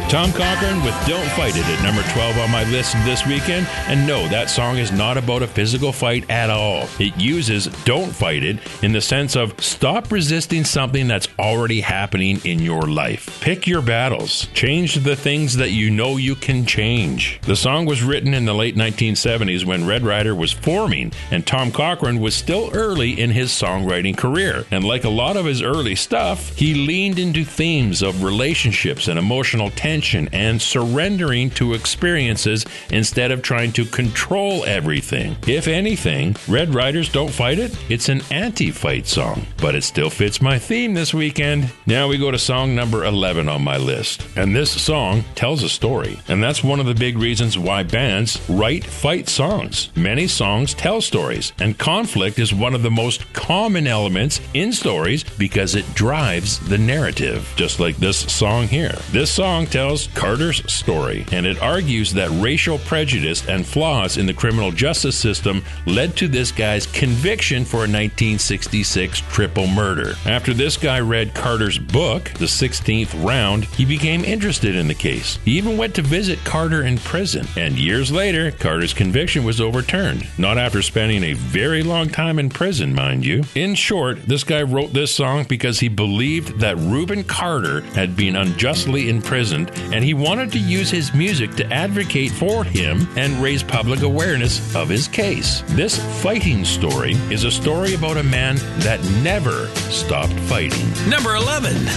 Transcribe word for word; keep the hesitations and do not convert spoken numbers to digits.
Tom Cochrane with Don't Fight It at number twelve on my list this weekend. And no, that song is not about a physical fight at all. It uses Don't Fight It in the sense of stop resisting something that's already happening in your life. Pick your battles. Change the things that you know you can change. The song was written in the late nineteen seventies when Red Rider was forming, and Tom Cochrane was still early in his songwriting career. And like a lot of his early stuff, he leaned into themes of relationships and emotional tension and surrendering to experiences instead of trying to control everything. If anything, Red Riders Don't Fight It, it's an anti-fight song, but it still fits my theme this weekend. Now we go to song number eleven on my list, and this song tells a story, and that's one of the big reasons why bands write fight songs. Many songs tell stories, and conflict is one of the most common elements in stories because it drives the narrative, just like this song here. This song tells Carter's story, and it argues that racial prejudice and flaws in the criminal justice system led to this guy's conviction for a nineteen sixty-six triple murder. After this guy read Carter's book, The sixteenth Round, he became interested in the case. He even went to visit Carter in prison, and years later, Carter's conviction was overturned. Not after spending a very long time in prison, mind you. In short, this guy wrote this song because he believed that Rubin Carter had been unjustly imprisoned, and he wanted to use his music to advocate for him and raise public awareness of his case. This fighting story is a story about a man that never stopped fighting. Number eleven.